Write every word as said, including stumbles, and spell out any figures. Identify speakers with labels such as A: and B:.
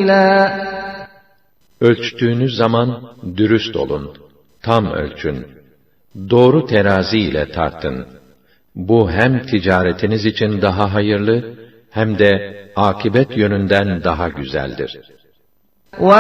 A: كِيلًا
B: Ölçtüğünüz zaman dürüst olun, tam ölçün. Doğru terazi ile tartın. Bu hem ticaretiniz için daha hayırlı, hem de akibet yönünden daha güzeldir.